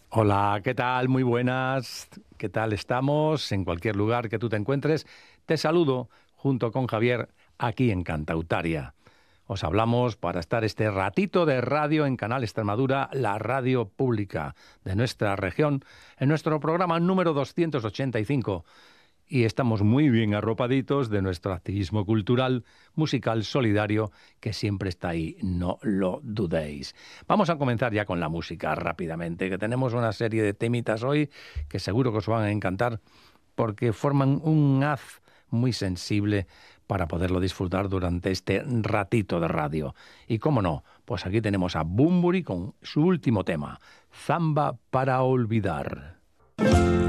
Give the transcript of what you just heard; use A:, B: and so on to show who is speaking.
A: Hola, ¿qué tal? Muy buenas. ¿Qué tal estamos? En cualquier lugar que tú te encuentres, te saludo junto con Javier aquí en Cantautaria. Os hablamos para estar este ratito de radio en Canal Extremadura, la radio pública de nuestra región, en nuestro programa número 285. Y estamos muy bien arropaditos de nuestro activismo cultural, musical, solidario, que siempre está ahí, no lo dudéis. Vamos a comenzar ya con la música rápidamente, que tenemos una serie de temitas hoy que seguro que os van a encantar porque forman un haz muy sensible para poderlo disfrutar durante este ratito de radio. Y cómo no, pues aquí tenemos a Bunbury con su último tema, Zamba para olvidar.